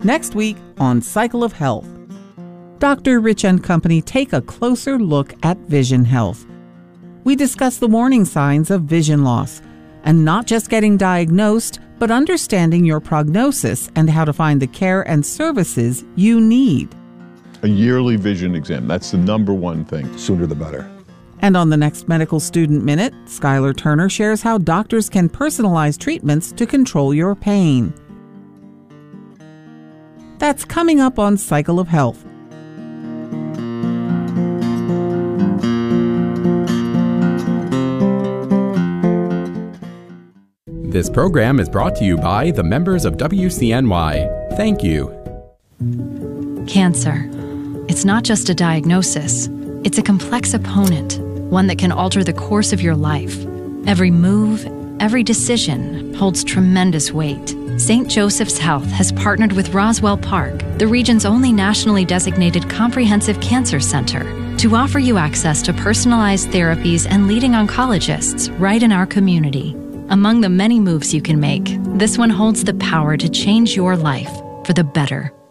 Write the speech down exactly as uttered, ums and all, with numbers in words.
Next week on Cycle of Health, Doctor Rich and Company take a closer look at vision health. We discuss the warning signs of vision loss, and not just getting diagnosed, but understanding your prognosis and how to find the care and services you need. A yearly vision exam, that's the number one thing. Sooner the better. And on the next Medical Student Minute, Skylar Turner shares how doctors can personalize treatments to control your pain. That's coming up on Cycle of Health. This program is brought to you by the members of W C N Y. Thank you. Cancer. It's not just a diagnosis. It's a complex opponent, one that can alter the course of your life. Every move, every decision holds tremendous weight. Saint Joseph's Health has partnered with Roswell Park, the region's only nationally designated comprehensive cancer center, to offer you access to personalized therapies and leading oncologists right in our community. Among the many moves you can make, this one holds the power to change your life for the better.